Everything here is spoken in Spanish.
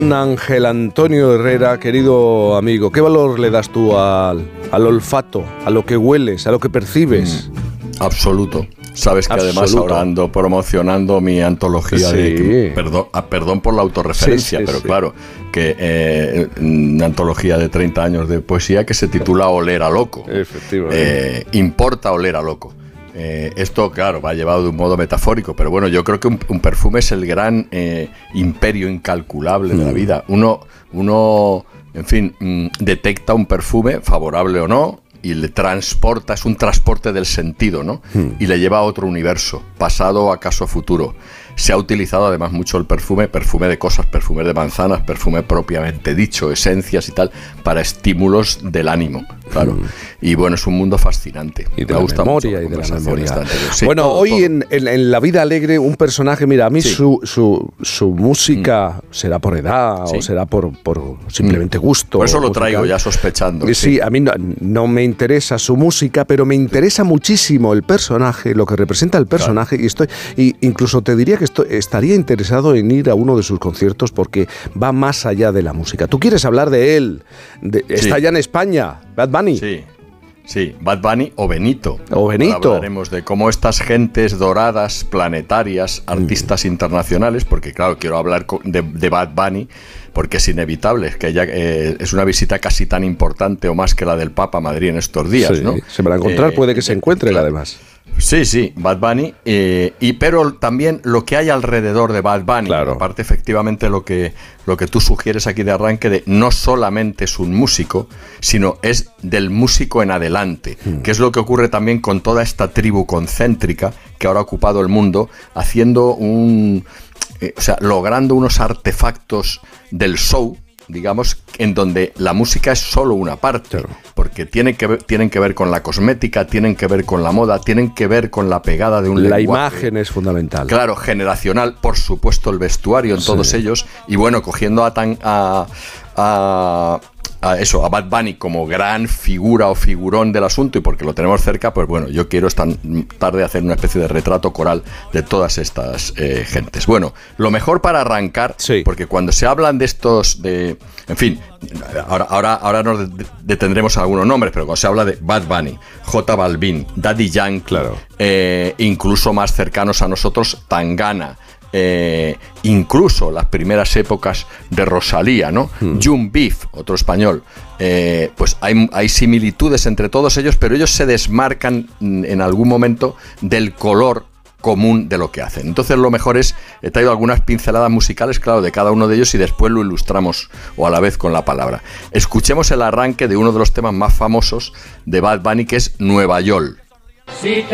Ángel Antonio Herrera, querido amigo, ¿qué valor le das tú al olfato, a lo que hueles, a lo que percibes? Absoluto. Sabes que además ahora ando promocionando mi antología de... Perdón por la autorreferencia, pero claro, que una antología de 30 años de poesía que se titula Oler a loco. Efectivamente. Importa oler a loco. Esto, claro, va llevado de un modo metafórico, pero bueno, yo creo que un perfume es el gran imperio incalculable de la vida. Uno, en fin, detecta un perfume, favorable o no, y le transporta, es un transporte del sentido, ¿no? Y le lleva a otro universo, pasado acaso futuro. Se ha utilizado además mucho el perfume de cosas, perfume de manzanas, perfume propiamente dicho, esencias y tal, para estímulos del ánimo, claro. Y bueno, es un mundo fascinante. Y de la memoria, y de la memoria. Sí, bueno, todo, hoy todo. En La Vida Alegre, un personaje, mira, a mí su música será por edad o será por simplemente gusto. Por eso lo musical. traigo ya sospechando. Sí, a mí no me interesa su música, pero me interesa muchísimo el personaje, lo que representa el personaje, claro. Y incluso te diría que estaría interesado en ir a uno de sus conciertos porque va más allá de la música. ¿Tú quieres hablar de él? Está ya en España, Bad Bunny. Sí, Bad Bunny o Benito. Hablaremos de cómo estas gentes doradas, planetarias, artistas internacionales, porque claro, quiero hablar de Bad Bunny, porque es inevitable, es que ella es una visita casi tan importante o más que la del Papa a Madrid en estos días, ¿no? Se va a encontrar, puede que se encuentre, claro. Además. Sí, Bad Bunny, pero también lo que hay alrededor de Bad Bunny, claro. Aparte efectivamente lo que tú sugieres aquí de arranque, de no solamente es un músico, sino es del músico en adelante, que es lo que ocurre también con toda esta tribu concéntrica que ahora ha ocupado el mundo, haciendo logrando unos artefactos del show, digamos, en donde la música es solo una parte, claro. Porque tienen que ver con la cosmética, tienen que ver con la moda, tienen que ver con la pegada de un lenguaje. La imagen es fundamental. Claro, generacional, por supuesto el vestuario en todos ellos, y bueno, cogiendo a Bad Bunny como gran figura o figurón del asunto, y porque lo tenemos cerca, pues bueno, yo quiero esta tarde hacer una especie de retrato coral de todas estas gentes. Bueno, lo mejor para arrancar, porque cuando se hablan de estos, en fin, ahora nos detendremos a algunos nombres, pero cuando se habla de Bad Bunny, J Balvin, Daddy Yankee, claro. Incluso más cercanos a nosotros, Tangana, incluso las primeras épocas de Rosalía, ¿no? Jun Beef, otro español, pues hay similitudes entre todos ellos, pero ellos se desmarcan en algún momento del color común de lo que hacen. Entonces lo mejor es, he traído algunas pinceladas musicales, claro, de cada uno de ellos, y después lo ilustramos o a la vez con la palabra. Escuchemos el arranque de uno de los temas más famosos de Bad Bunny, que es Nueva York.